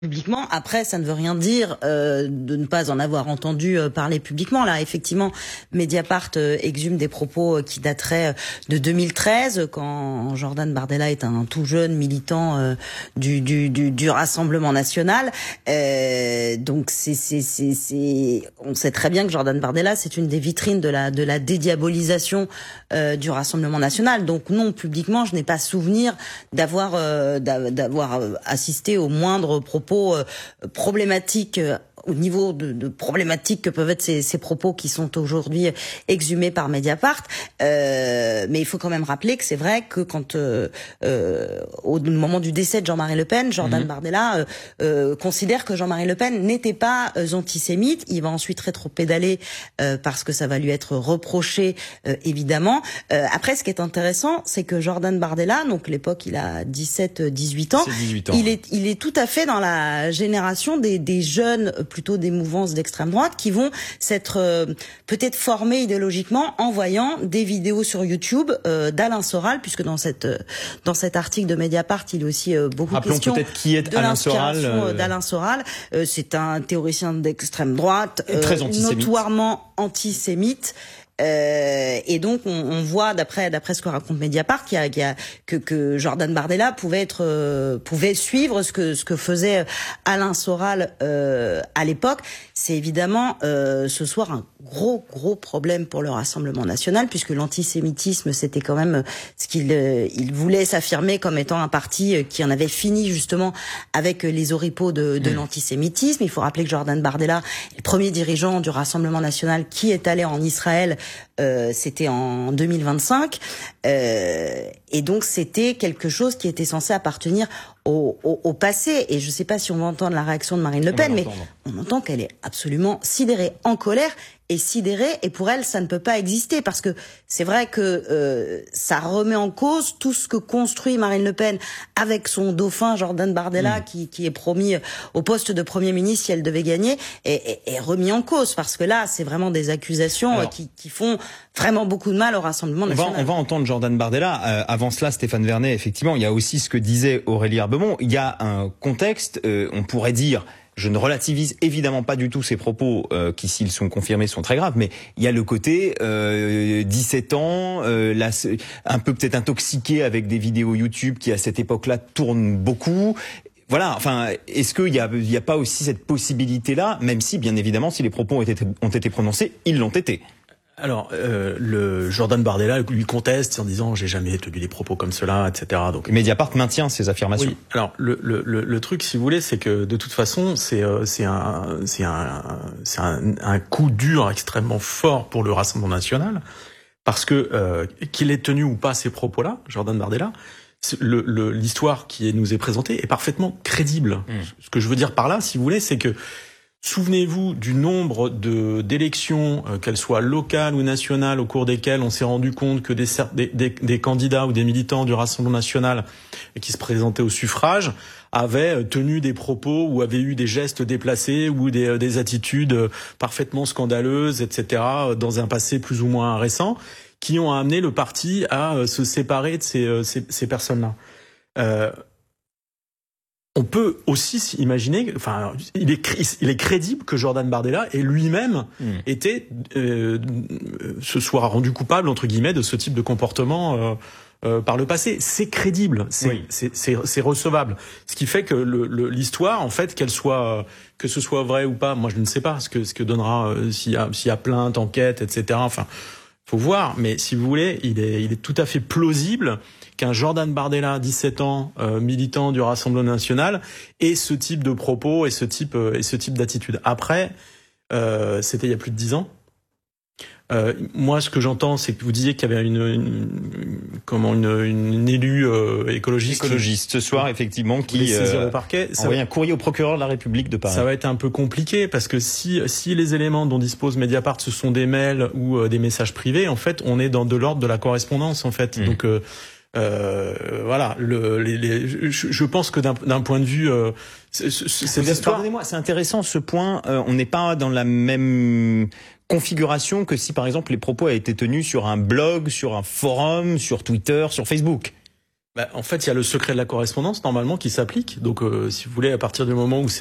publiquement. Après, ça ne veut rien dire de ne pas en avoir entendu parler publiquement. Là, effectivement, Mediapart exhume des propos qui dateraient de 2013, quand Jordan Bardella est un tout jeune militant du Rassemblement national. Donc, on sait très bien que Jordan Bardella, c'est une des vitrines de la dédiabolisation du Rassemblement national. Donc, non, publiquement, je n'ai pas souvenir d'avoir assisté aux moindres propos problématiques au niveau de problématiques que peuvent être ces propos qui sont aujourd'hui exhumés par Mediapart. Mais il faut quand même rappeler que c'est vrai que quand au moment du décès de Jean-Marie Le Pen, Jordan Bardella considère que Jean-Marie Le Pen n'était pas antisémite. Il va ensuite rétropédaler parce que ça va lui être reproché, évidemment. Après, ce qui est intéressant, c'est que Jordan Bardella, donc à l'époque il a 17-18 ans, 18 ans, il est tout à fait dans la génération des jeunes, plutôt des mouvances d'extrême droite, qui vont s'être peut-être formés idéologiquement en voyant des vidéos sur YouTube d'Alain Soral, puisque dans cet article de Mediapart, il est aussi beaucoup question peut-être qui est de Alain Soral, l'inspiration d'Alain Soral. C'est un théoricien d'extrême droite, très antisémite, notoirement antisémite. Et donc on voit d'après ce que raconte Mediapart que Jordan Bardella pouvait suivre ce que faisait Alain Soral à l'époque. C'est évidemment ce soir un gros problème pour le Rassemblement national, puisque l'antisémitisme, c'était quand même ce il voulait s'affirmer comme étant un parti qui en avait fini justement avec les oripeaux de l'antisémitisme. Il faut rappeler que Jordan Bardella est le premier dirigeant du Rassemblement national qui est allé en Israël. C'était en 2025, et donc c'était quelque chose qui était censé appartenir au passé. Et je ne sais pas si on va entendre la réaction de Marine Le Pen, mais on entend qu'elle est absolument sidérée, en colère et sidérée, et pour elle ça ne peut pas exister, parce que c'est vrai que ça remet en cause tout ce que construit Marine Le Pen avec son dauphin Jordan Bardella, qui est promis au poste de Premier ministre si elle devait gagner, est remis en cause, parce que là c'est vraiment des accusations qui font vraiment beaucoup de mal au Rassemblement national. On va entendre Jordan Bardella. Avant cela, Stéphane Vernet, effectivement, il y a aussi ce que disait Aurélie Herbemont. Il y a un contexte, on pourrait dire, je ne relativise évidemment pas du tout ces propos qui, s'ils sont confirmés, sont très graves, mais il y a le côté 17 ans, un peu peut-être intoxiqué avec des vidéos YouTube qui, à cette époque-là, tournent beaucoup. Voilà, enfin, est-ce qu'il y a pas aussi cette possibilité-là, même si, bien évidemment, si les propos ont été prononcés, ils l'ont été. Alors, le Jordan Bardella lui conteste en disant j'ai jamais tenu des propos comme cela, etc. Donc Mediapart maintient ces affirmations. Oui. Alors le truc, si vous voulez, c'est que de toute façon, c'est un coup dur extrêmement fort pour le Rassemblement national, parce que qu'il ait tenu ou pas ces propos-là, Jordan Bardella, l'histoire qui nous est présentée est parfaitement crédible. Ce que je veux dire par là, si vous voulez, c'est que souvenez-vous du nombre d'élections, qu'elles soient locales ou nationales, au cours desquelles on s'est rendu compte que des candidats ou des militants du Rassemblement national qui se présentaient au suffrage avaient tenu des propos ou avaient eu des gestes déplacés ou des attitudes parfaitement scandaleuses, etc., dans un passé plus ou moins récent, qui ont amené le parti à se séparer de ces personnes-là. On peut aussi imaginer, enfin, il est crédible que Jordan Bardella ait lui-même été se soit rendu coupable, entre guillemets, de ce type de comportement par le passé. C'est crédible, c'est recevable. Ce qui fait que l'histoire, en fait, que ce soit vrai ou pas, moi je ne sais pas ce que donnera s'il y a plainte, enquête, etc. Enfin, faut voir. Mais si vous voulez, il est tout à fait plausible qu'un Jordan Bardella, 17 ans, militant du Rassemblement national, ait ce type de propos et ce type d'attitude. Après, c'était il y a plus de 10 ans. Moi, ce que j'entends, c'est que vous disiez qu'il y avait une élue écologiste ce soir, effectivement, qui saisir le parquet. Ça envoie un courrier au procureur de la République de Paris. Ça va être un peu compliqué, parce que si les éléments dont dispose Mediapart, ce sont des mails ou des messages privés, en fait, on est dans de l'ordre de la correspondance, en fait. Donc voilà, je pense que d'un point de vue cette histoire. Pardonnez-moi, c'est intéressant ce point. On n'est pas dans la même configuration que si, par exemple, les propos avaient été tenus sur un blog, sur un forum, sur Twitter, sur Facebook. En fait, il y a le secret de la correspondance normalement qui s'applique. Donc, si vous voulez, à partir du moment où